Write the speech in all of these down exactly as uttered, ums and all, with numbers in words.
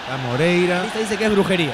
La Moreira. Lista dice que es brujería.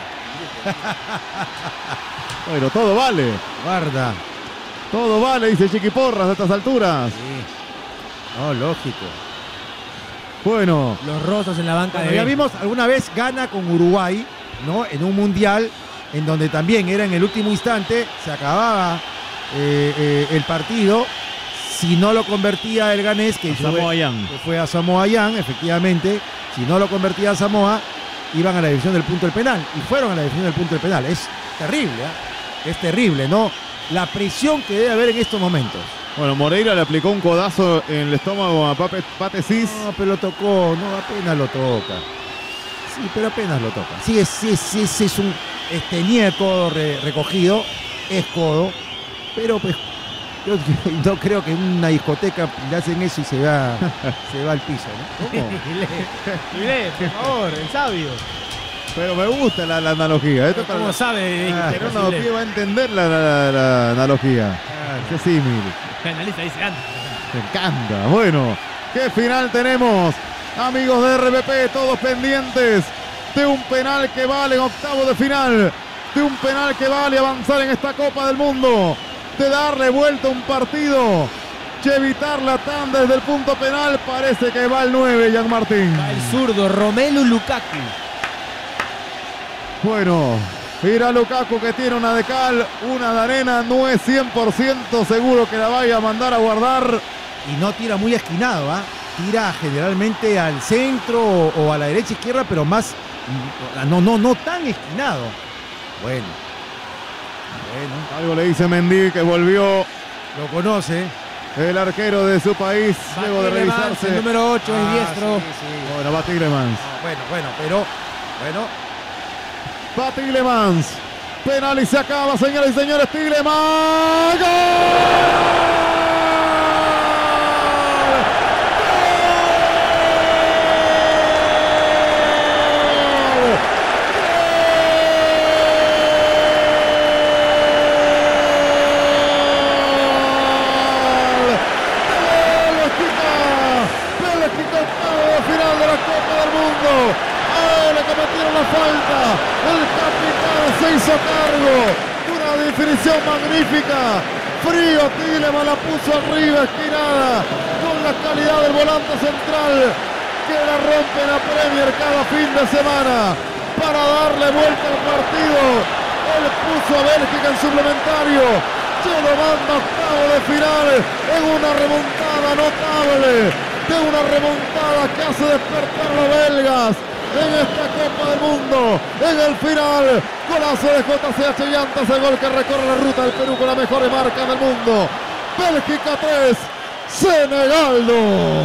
Bueno, todo vale. Guarda. Todo vale, dice Chiquiporras a estas alturas. Sí. No, lógico. Bueno. Los Rosas en la banca Bueno, de ya Ben. vimos alguna vez gana con Uruguay, ¿no? En un mundial en donde también era en el último instante, se acababa eh, eh, el partido. Si no lo convertía el ganés, que fue, Samoa Yang. que fue a Samoa Yang, efectivamente, si no lo convertía a Samoa, iban a la división del punto del penal. Y fueron a la división del punto del penal. Es terrible, ¿eh? Es terrible, ¿no? La presión que debe haber en estos momentos. Bueno, Moreira le aplicó un codazo en el estómago a Pape, Pate Cis. No, pero lo tocó, no, apenas lo toca. Sí, pero apenas lo toca. Sí, es, sí, sí, sí, es un. Es, tenía el codo re, recogido, es codo, pero pues yo no creo que en una discoteca le hacen eso y se va, se va al piso, ¿no? ¿Cómo? Lilé, por favor, el sabio. Pero me gusta la, la analogía. Esto para ¿Cómo sabe? Ah, de pero no, Pío va a entender la, la, la analogía. Qué símil. Analista dice antes. Me encanta. Bueno, ¿qué final tenemos? Amigos de R P P, todos pendientes de un penal que vale en octavo de final. De un penal que vale avanzar en esta Copa del Mundo. De darle vuelta a un partido. De evitar la tanda desde el punto penal. Parece que va el nueve, Jan Martín. Va el zurdo, Romelu Lukaku. Bueno, mira Lukaku que tiene una de cal, una de arena, no es cien por ciento seguro que la vaya a mandar a guardar. Y no tira muy esquinado, ¿ah? ¿eh? Tira generalmente al centro o, o a la derecha izquierda, pero más, no, no, no tan esquinado. Bueno. Bueno. Algo le dice Mendy que volvió. Lo conoce. El arquero de su país, Va luego de Tielemans, revisarse. el número ocho, Ah, es diestro. sí, sí. Bueno, va Tielemans. No, bueno, bueno, pero, bueno. Va Tielemans. Penal y se acaba, señoras y señores. Tielemans. ¡Gol! Falta, el capitán se hizo cargo de una definición magnífica. Frío Tielemans la puso arriba, esquinada, con la calidad del volante central que la rompe en la Premier cada fin de semana para darle vuelta al partido. Él puso a Bélgica en suplementario, se lo manda a octavo de final en una remontada notable, de una remontada que hace despertar a los belgas en esta Copa del Mundo, en el final, golazo de J C H Llantas, el gol que recorre la ruta del Perú con la mejor marca del mundo. Bélgica tres, Senegal dos.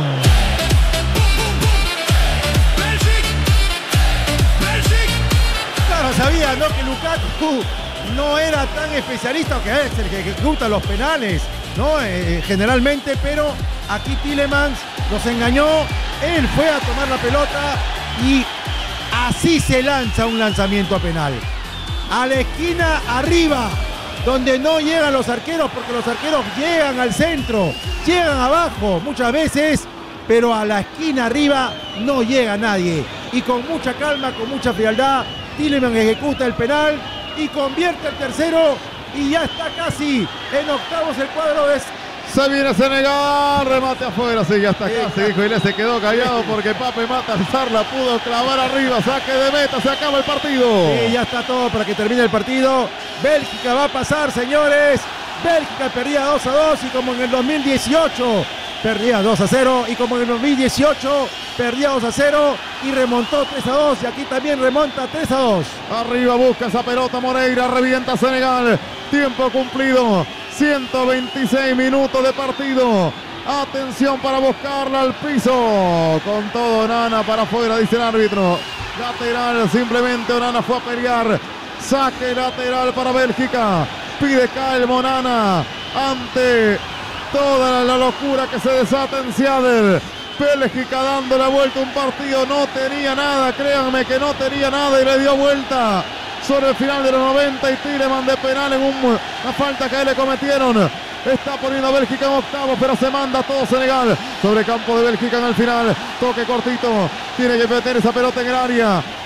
Claro, sabía, ¿no? Que Lukaku no era tan especialista, que es el que ejecuta los penales, ¿no? Eh, generalmente, pero aquí Tielemans los engañó, él fue a tomar la pelota y así se lanza un lanzamiento a penal. A la esquina arriba, donde no llegan los arqueros, porque los arqueros llegan al centro, llegan abajo muchas veces, pero a la esquina arriba no llega nadie. Y con mucha calma, con mucha frialdad, Tielemans ejecuta el penal y convierte el tercero y ya está casi en octavos el cuadro de... Se viene Senegal, remate afuera, sí, ya está casi, dijo, y le se quedó callado porque Pape Matar la pudo clavar arriba, saque de meta, se acaba el partido. Sí, ya está todo para que termine el partido. Bélgica va a pasar, señores. Bélgica perdía dos a dos y como en el dos mil dieciocho perdía dos a cero y como en el dos mil dieciocho perdía dos a cero y remontó tres a dos y aquí también remonta tres a dos. Arriba busca esa pelota Moreira, revienta Senegal, tiempo cumplido. ciento veintiséis minutos de partido. Atención para buscarla al piso. Con todo Onana para afuera, dice el árbitro. Lateral, simplemente Onana fue a pelear. Saque lateral para Bélgica. Pide Kyle Monana ante toda la locura que se desata en Seattle. Bélgica dando la vuelta a un partido. No tenía nada, créanme que no tenía nada y le dio vuelta sobre el final de los noventa y Tielemans de penal en un, una falta que le cometieron. Está poniendo a Bélgica en octavos, pero se manda todo Senegal sobre campo de Bélgica en el final. Toque cortito, tiene que meter esa pelota en el área.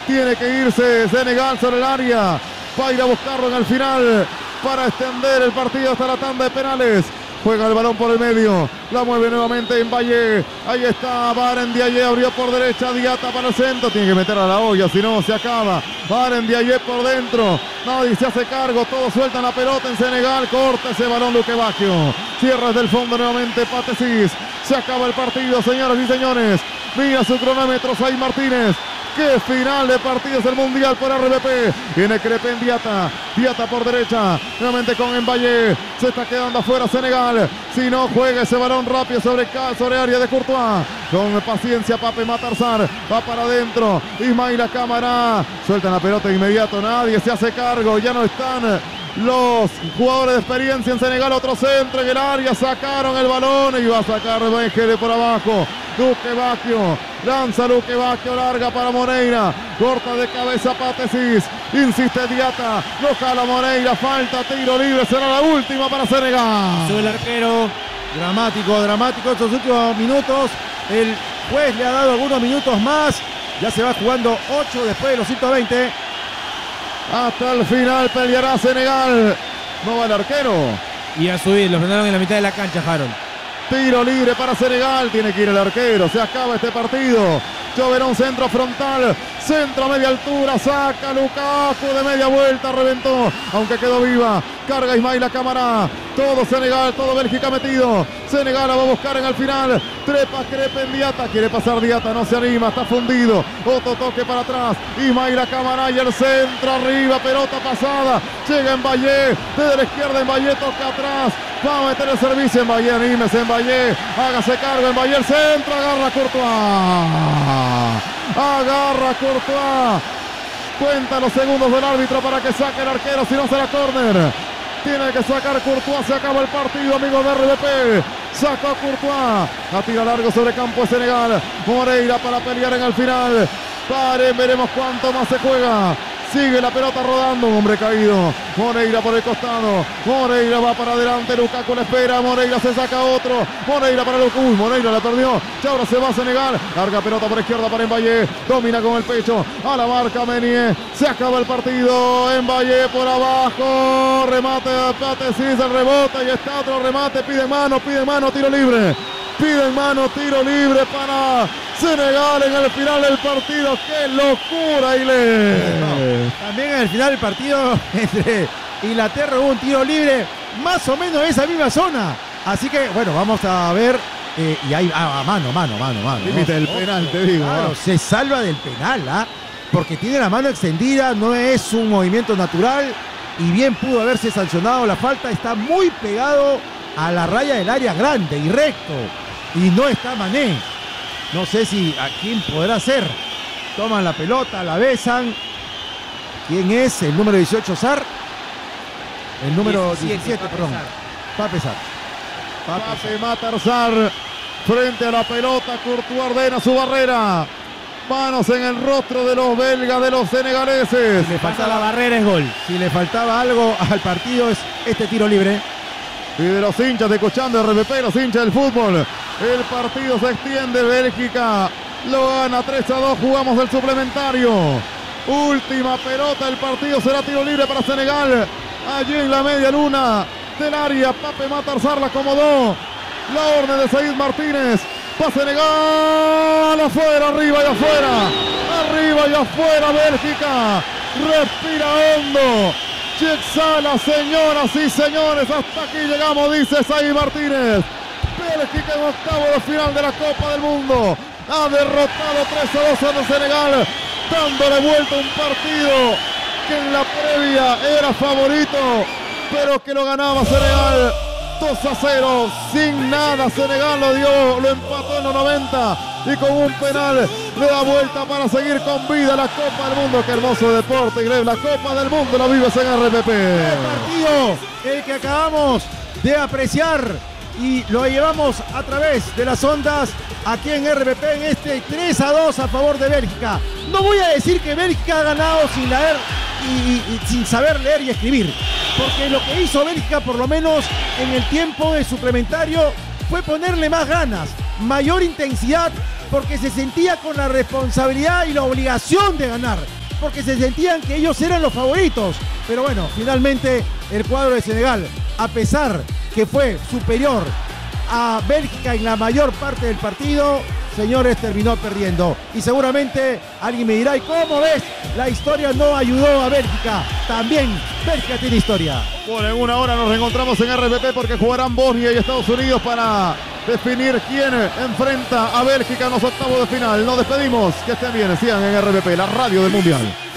Tiene que irse Senegal sobre el área. Va a ir a buscarlo en el final para extender el partido hasta la tanda de penales. Juega el balón por el medio. La mueve nuevamente en Valle. Ahí está Baren Diaye. Abrió por derecha. Diata para el centro. Tiene que meter a la olla. Si no, se acaba. Baren Diaye por dentro. Nadie se hace cargo. Todos sueltan la pelota en Senegal. Corta ese balón Luque Bacchio. Cierra desde el fondo nuevamente Patesis. Se acaba el partido, señoras y señores. Mira su cronómetro Zaid Martínez. ¡Qué final de partidos del Mundial por R B P! Viene Crepin Diata. Diata por derecha. Nuevamente con Mbaye. Se está quedando afuera Senegal. Si no juega ese balón rápido sobre, sobre área de Courtois. Con paciencia Pape Matar Sarr. Va para adentro. Ismaila Cámara. Sueltan la pelota de inmediato. Nadie se hace cargo. Ya no están los jugadores de experiencia en Senegal. Otro centro en el área. Sacaron el balón. Y va a sacar Bengele por abajo. Luque Bacchio. Lanza Luque Bacchio. Larga para Moreira. Corta de cabeza Patesis. Insiste Diata. Lo jala Moreira. Falta. Tiro libre. Será la última para Senegal. Sube el arquero. Dramático, dramático estos últimos minutos. El juez le ha dado algunos minutos más. Ya se va jugando ocho después de los ciento veinte. Hasta el final peleará Senegal. No va el arquero. Y a subir, lo frenaron en la mitad de la cancha, Harold. Tiro libre para Senegal. Tiene que ir el arquero. Se acaba este partido. Lloverón centro frontal. Centro a media altura. Saca Lukaku de media vuelta. Reventó. Aunque quedó viva. Carga Ismaila Cámara. Todo Senegal. Todo Bélgica metido. Senegal la va a buscar en el final. Trepa Crepin Diata. Quiere pasar Diata. No se anima. Está fundido. Otro toque para atrás. Ismaila Cámara. Y el centro arriba. Pelota pasada. Llega en Valle. Desde la izquierda en Valle. Toca atrás. Va a meter el servicio en Valle. Anímese en Valle. Hágase cargo en Valle. El centro. Agarra Courtois. Agarra Courtois. Cuenta los segundos del árbitro para que saque el arquero. Si no será córner. Tiene que sacar Courtois. Se acaba el partido, amigos de R B P. Sacó Courtois. A tiro largo sobre campo de Senegal. Moreira para pelear en el final. Paren, veremos cuánto más se juega. Sigue la pelota rodando, un hombre caído. Moreira por el costado. Moreira va para adelante. Lukaku le espera. Moreira se saca otro. Moreira para Lukaku. Uy, Moreira la perdió. Y ahora se va a Senegal. Larga pelota por izquierda para Mbaye. Domina con el pecho. A la marca Menier. Se acaba el partido. Mbaye por abajo. Remate de Patesis. El rebote. Y está otro remate. Pide mano. Pide mano. Tiro libre. Piden mano, tiro libre para Senegal en el final del partido. ¡Qué locura, Ile! También en el final del partido entre Inglaterra hubo un tiro libre más o menos en esa misma zona. Así que, bueno, vamos a ver. Eh, y ahí, ah, mano, mano, mano, mano. Límite del penal, te digo. Claro, ¿no? se salva del penal, ¿ah? Porque tiene la mano extendida, no es un movimiento natural y bien pudo haberse sancionado la falta. Está muy pegado a la raya del área grande y recto. Y no está Mané. No sé si a quién podrá ser. Toman la pelota, la besan. ¿Quién es? El número dieciocho, Sarr. El número diecisiete, perdón. Pape Sarr. Pape Matar Sarr frente a la pelota. Courtois ordena su barrera. Manos en el rostro de los belgas, de los senegaleses. Si le faltaba la barrera es gol. Si le faltaba algo al partido es este tiro libre. Y de los hinchas de escuchando R B P, los hinchas del fútbol. El partido se extiende. Bélgica lo gana tres a dos. Jugamos el suplementario. Última pelota. El partido será tiro libre para Senegal. Allí en la media luna del área. Pape Matar Sarr la acomodó. La orden de Zaid Martínez. Va Senegal. Afuera, arriba y afuera. Arriba y afuera Bélgica. Respira hondo. Y exhala, señoras y señores. Hasta aquí llegamos, dice Zaid Martínez. Bélgica en octavo de final de la Copa del Mundo. Ha derrotado tres a dos a Senegal, dándole vuelta a un partido que en la previa era favorito, pero que lo ganaba Senegal dos a cero. Sin nada, Senegal lo dio, lo empató en los noventa y con un penal le da vuelta para seguir con vida la Copa del Mundo. Qué hermoso deporte, Greg. La Copa del Mundo la vives en R P P. El partido, el que acabamos de apreciar y lo llevamos a través de las ondas aquí en R P P en este tres a dos a favor de Bélgica. No voy a decir que Bélgica ha ganado sin leer y, y, y sin saber leer y escribir, porque lo que hizo Bélgica, por lo menos en el tiempo de suplementario, fue ponerle más ganas, mayor intensidad, porque se sentía con la responsabilidad y la obligación de ganar. porque se sentían que ellos eran los favoritos. Pero bueno, finalmente el cuadro de Senegal, a pesar que fue superior a Bélgica en la mayor parte del partido, señores, terminó perdiendo. Y seguramente alguien me dirá, ¿y cómo ves? La historia no ayudó a Bélgica. También Bélgica tiene historia. Bueno, en una hora nos reencontramos en R P P porque jugarán Bosnia y Estados Unidos para definir quién enfrenta a Bélgica en los octavos de final. Nos despedimos, que estén bien, sigan en R P P, la radio del Mundial.